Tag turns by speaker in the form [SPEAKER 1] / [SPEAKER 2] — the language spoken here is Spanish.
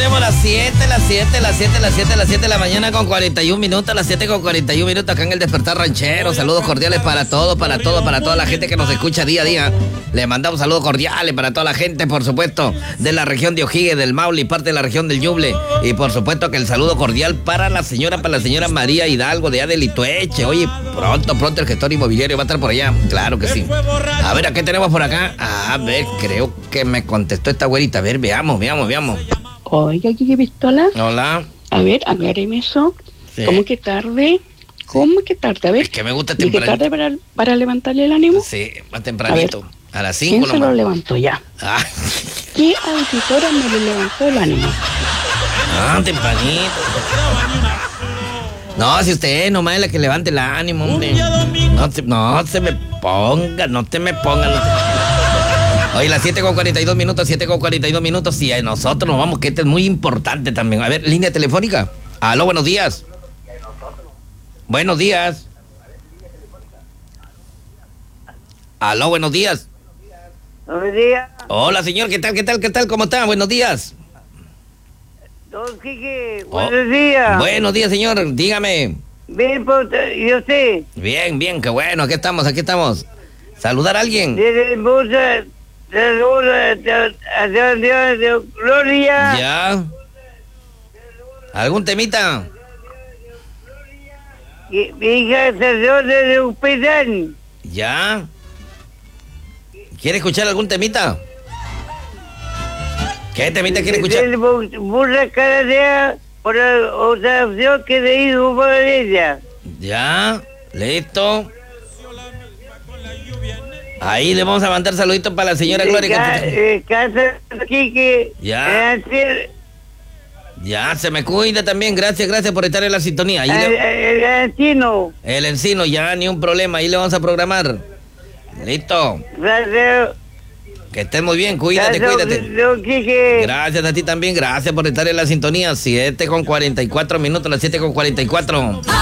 [SPEAKER 1] tenemos las 7 de la mañana con 41 minutos, las 7 con 41 minutos acá en el Despertar Ranchero. Saludos cordiales para toda la gente que nos escucha día a día. Le mandamos saludos cordiales para toda la gente, por supuesto, de la región de O'Higgins, del Maule y parte de la región del Ñuble. Y por supuesto que el saludo cordial para la señora María Hidalgo de Adelitueche. Oye, pronto el gestor inmobiliario va a estar por allá. Claro que sí. A ver, ¿a qué tenemos por acá? A ver, creo que me contestó esta güerita. A ver, veamos.
[SPEAKER 2] Oiga, ¿qué pistola?
[SPEAKER 1] Hola.
[SPEAKER 2] A ver, acláreme eso.
[SPEAKER 1] Sí.
[SPEAKER 2] ¿Cómo que tarde? A ver.
[SPEAKER 1] Es que me gusta
[SPEAKER 2] ¿Y qué
[SPEAKER 1] tempranito.
[SPEAKER 2] tarde para levantarle el ánimo?
[SPEAKER 1] Sí, más tempranito. A las 5
[SPEAKER 2] ¿Quién se lo levantó ya?
[SPEAKER 1] Ah,
[SPEAKER 2] ¿Qué auditora me le levantó el ánimo?
[SPEAKER 1] tempranito. No, si usted nomás es la que levante el ánimo, hombre. No se me ponga. Oye, las 7 con 42 minutos, y nosotros nos vamos, que este es muy importante también. A ver, línea telefónica. Aló, buenos días. Buenos días. Aló, buenos días.
[SPEAKER 3] Buenos días.
[SPEAKER 1] Hola, señor, ¿qué tal? ¿Cómo está? Buenos días.
[SPEAKER 3] Don Quique, buenos días.
[SPEAKER 1] Buenos días, señor, dígame.
[SPEAKER 3] Bien, ¿y usted?
[SPEAKER 1] Bien, qué bueno, aquí estamos. ¿Saludar a alguien?
[SPEAKER 3] Desde Musa, de Gloria.
[SPEAKER 1] Ya. ¿Algún temita?
[SPEAKER 3] Mi hija salió de un hospital.
[SPEAKER 1] Ya. ¿Quiere escuchar algún temita? ¿Qué temita quiere escuchar?
[SPEAKER 3] Mucha cara por la observación que le hizo por ella.
[SPEAKER 1] Ya, listo. Ahí le vamos a mandar saluditos para la señora Gloria.
[SPEAKER 3] Casa Quique.
[SPEAKER 1] Ya. Ya, se me cuida también. Gracias por estar en la sintonía. Ahí
[SPEAKER 3] El Encino.
[SPEAKER 1] El Encino, ya, ni un problema. Ahí le vamos a programar. Listo.
[SPEAKER 3] Gracias.
[SPEAKER 1] Que estés muy bien, cuídate.
[SPEAKER 3] Don Quique.
[SPEAKER 1] Gracias a ti también, gracias por estar en la sintonía. 7 con 44 minutos, las 7 con 44.